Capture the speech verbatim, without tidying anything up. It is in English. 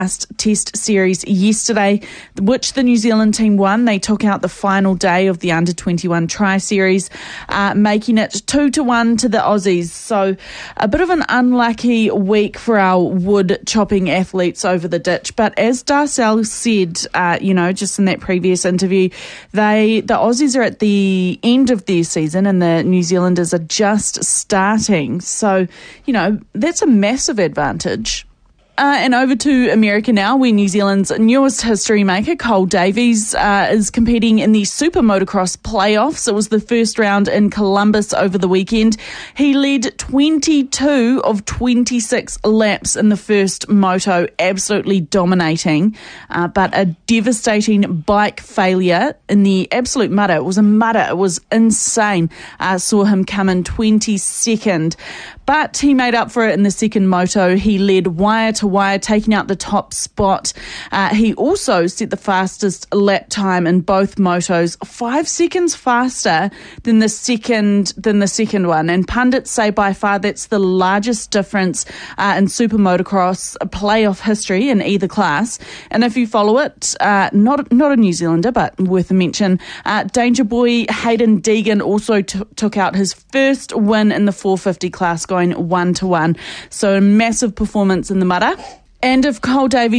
Test series yesterday, which the New Zealand team won. They took out the final day of the under twenty-one tri-series, uh, making it two to one to the Aussies. So a bit of an unlucky week for our wood-chopping athletes over the ditch. But as Darcel said, uh, you know, just in that previous interview, they the Aussies are at the end of their season and the New Zealanders are just starting. So, you know, that's a massive advantage. Uh, and over to America now, where New Zealand's newest history maker, Cole Davies, uh, is competing in the Super Motocross playoffs. It was the first round in Columbus over the weekend. He led twenty-two of twenty-six laps in the first moto, absolutely dominating. Uh, but a devastating bike failure in the absolute mutter. It was a mutter. It was insane. Uh, saw him come in twenty-second. But he made up for it in the second moto. He led wire to wire, taking out the top spot. Uh, he also set the fastest lap time in both motos, five seconds faster than the second than the second one. And pundits say by far that's the largest difference uh, in Super Motocross playoff history in either class. And if you follow it, uh, not not a New Zealander, but worth a mention, uh, Danger Boy Hayden Deegan also t- took out his first win in the four fifty class, going one to one. So a massive performance in the mutter. And if Cole Davies